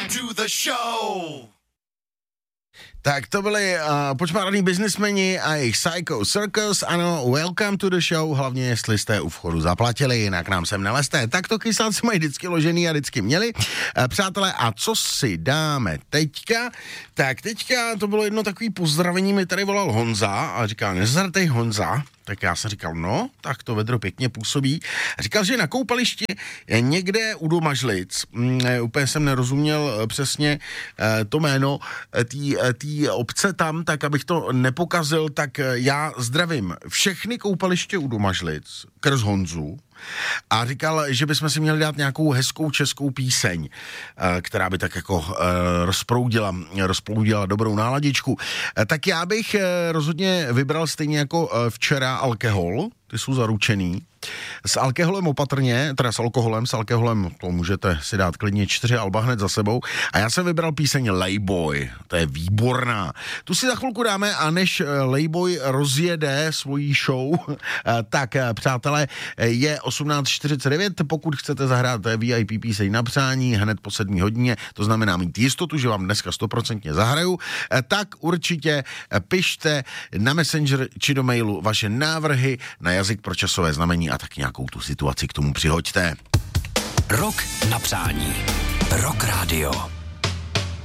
to the show. Tak to byli počmáraný biznismeni a jejich Psycho Circus. Ano, welcome to the show, hlavně jestli jste u vchodu zaplatili, jinak nám sem nelezte. Tak to kysáci mají vždycky ložený a vždycky měli. Přátelé, a co si dáme teďka? Tak teďka to bylo jedno takový pozdravení, mi tady volal Honza a říkal, nezartej Honza. Tak já jsem říkal, no, tak to vedro pěkně působí. Říkal, že na koupališti někde u Domažlic, úplně jsem nerozuměl přesně to jméno té obce tam, tak abych to nepokazil, tak já zdravím všechny koupaliště u Domažlic, krz Honzu, a říkal, že bychom si měli dát nějakou hezkou českou píseň, která by tak jako rozproudila dobrou náladičku. Tak já bych rozhodně vybral stejně jako včera Alkohol, ty jsou zaručený. S alkoholem opatrně, teda s alkoholem, to můžete si dát klidně 4 alba hned za sebou. A já jsem vybral píseň Layboy, to je výborná. Tu si za chvilku dáme a než Layboy rozjede svojí show, tak přátelé, je 18:49, pokud chcete zahrát VIP píseň na přání hned po 7 hodině, to znamená mít jistotu, že vám dneska 100% zahraju, tak určitě pište na Messenger či do mailu vaše návrhy na jazyk pro časové znamení a tak nějakou tu situaci k tomu přihoďte. Rok na přání. Rock Radio.